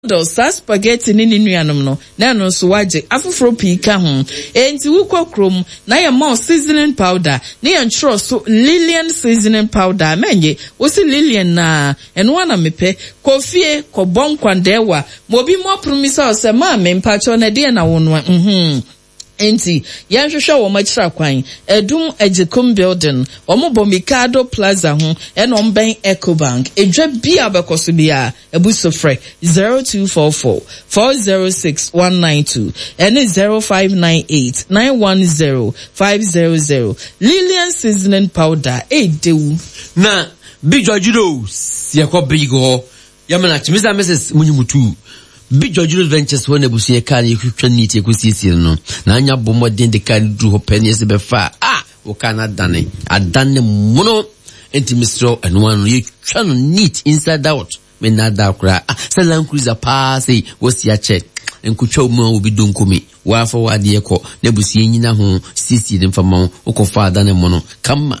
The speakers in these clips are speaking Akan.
Sa spaghetti ni nuanom no na no so waje afoforo pika ho enti wukokrom na ye more seasoning powder na ye ntro so Lilian seasoning powder menye wosi Lilian na eno na mepe kofie kobon kwandewa mobi mo promisa o se ma me mpacho na de na wonwa enti yanhwehwe wo machira kwan edum ejekum building omobo Mikado Plaza ho eno omben Ecobank edwa bia bekoso bia ebusofre 0244 406 192 and 0598 910 500 Lilian seasoning powder edewu na Big George Rose yakọ bigo yamana chimiza Mrs. Munyumutu Big George Ventures when ebusie kan yekutwa niti ekusiesie no na anya bomodin de kan du hopen yesi befa o kana dane adane mono enti misro enwan yetwa no neat inside out me na da kra salan cruiser pa say wosia check enkutwa mu obi donkomi wa fa wade yeko na ebusie nyina ho sisi de mfama okofa adane mono kama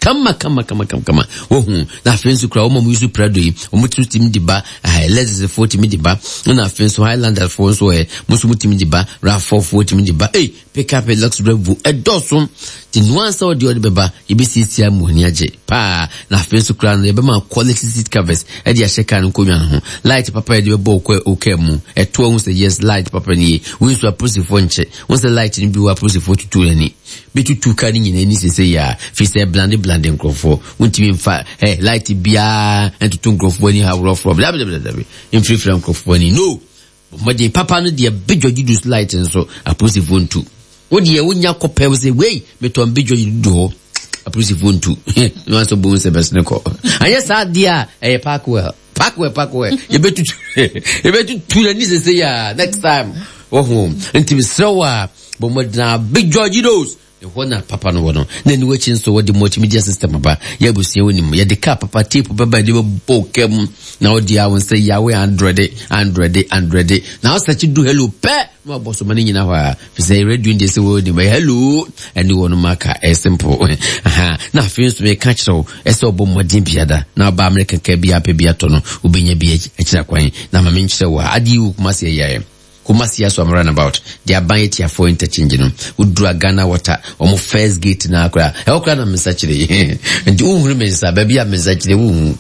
ohun na fensu kra o mo yusu prado yi o mo tim diba let's 40 diba na fensu Highlander for so musu tim diba ra 40 diba pick up a lux revu edosun ti nuansa o de beba ibisi sia mu ni age pa na fensu kra na be ma quality seat covers e de aheka no konwa ho light papa e de be okwa okemu eto hu say yes light papa ni we so approve for nche won say light ni bi wa approve for tutu ni betutu kan ni ni say ya fi say blande nkrofo untimi mfa light bia entutu nkrofo ni ha rough problem in free from nkrofo ni no mode papa no de Big George do light so approve for ntu wo de wonya kopem say wey meton Big George do approve for ntu no so bon se best neko anya sa dia Parkwell you betutu na ni say ya next time home ntimi srawa bo modna Big George does Wana papa no wono na ni wachin so wodi multimedia system aba ya busie wonim ya de ka papa tape baba de bokem na odi awon say yawe 100 na o search do hello pe no aboso mani nyina hwa fi say radio ndi say wodi ba hello ani wono maka simple na fi so me ka kiro ese obo modin biada na ba American ka bia pe bia to no obenya bia akira kwan na ma me nkire wa adi wu kuma se yaye Kumasi so I'm run about they are buying it for interchange no udura Ghana water omo first gate na akra e okra na mesachire ndi uhuru mensa ba bia mesachire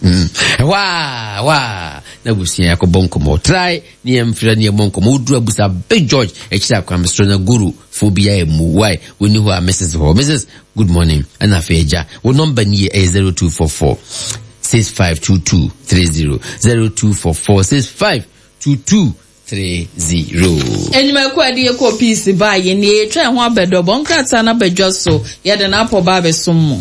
wa na busia akobonko mo try ni emfira ni emonko mo udura busa Big George ekira kwa mstro na guru phobia emu why we know who Mrs. Good morning and afeja wo number ni 0244 652230 0244 652230 Enyima kwa die ko peace ba ye ne twa ho abedo bonkrata na badwa so ye de na apo ba be sommo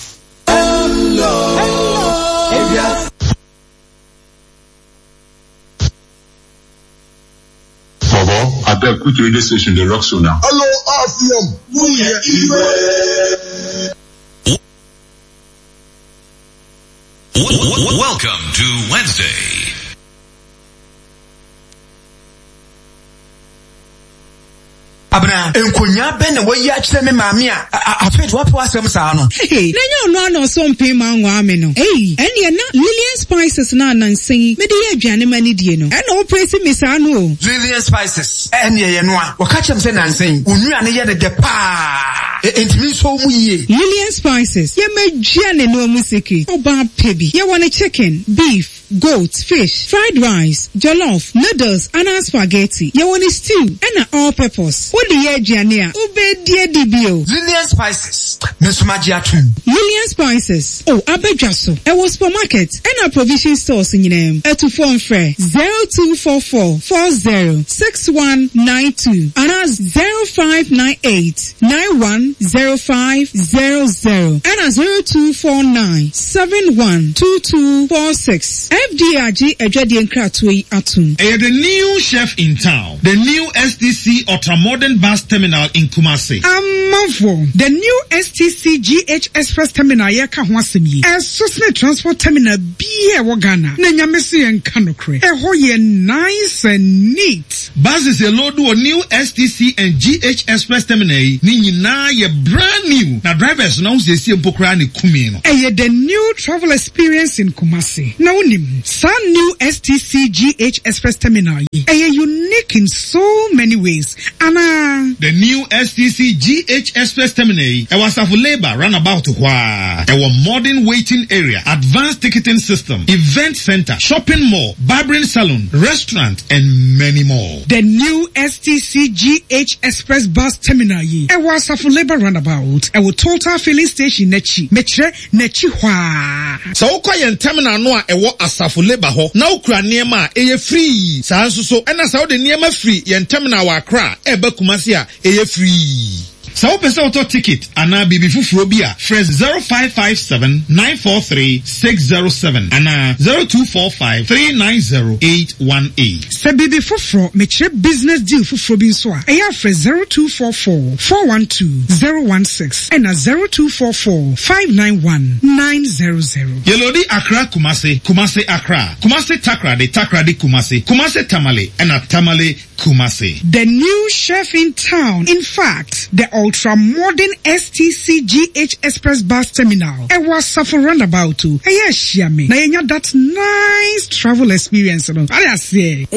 I beg quick radio station the rock so now. Hello, Afiam. Welcome to Wednesday. Abna enkonya ben na wayi akire me maami a afet wapo asem saa no nanya no so mpe manwa ame no ene na Lilian Spices na nansen me de aduane mani die no ene o presi me saa no Lilian Spices ene ye no a waka chem se nansen onua ne ye de pa entimi so mu yie Lilian Spices ye maduane no mu secret oba pebi ye want chicken beef goat, fish, fried rice, jollof, noodles, and spaghetti. You want stew and all purpose. What the Jania? Ube dear DBO. Lilian Spices. Miss Magiatun. Lilian Spices. Oh, Abejaso. I was supermarket and a provision stores in your name. To phone free 0244 40 6192 and as 0598 910500 and as 0249 712246. FDRG Ejadi Nkratwe Atum. The new chef in town. The new STC Ultramodern Bus Terminal in Kumasi. The new STC GH Express Terminal yeka hwasemi. Sosne Transport Terminal biye wagana. Nenyamesi enkanokre. Eho ye nice and neat. Buses a load to a new STC and GH Express Terminal. Ni na ye brand new. Na drivers now they see Bokrani Kumino. The new travel experience in Kumasi. Na unim. Some new STC GH Express Terminal is unique in so many ways. And the new STC GH Express Terminal was of labor runabout a modern waiting area, advanced ticketing system, event center, shopping mall, barbering salon, restaurant, and many more. The new STC GH Express Bus Terminal was of labor runabout a total filling station nechi hwa. So yen terminal no a ewo asafo labor ho na ukura niema eye free saa nso so na sa de niema free yen terminal wa Accra eba Kumasi a eye free. So pese auto ticket ana bibi fufuro bi a fresh 0557-943-607 ana 0245-390-818. Se bibi fufuro meche business deal fufuro bi nso a eya fresh 0244-412-016 ana 0244-591-900. Yelodi Accra Kumasi, Kumasi Accra, Kumasi Takra de Kumasi, Kumasi Tamale ana Tamale Kumasi. The new chef in town, in fact, the ultra-modern STC GH Express Bus Terminal. It was suffer roundabout to. Yes, Shiami. Na yenya that nice travel experience. I say.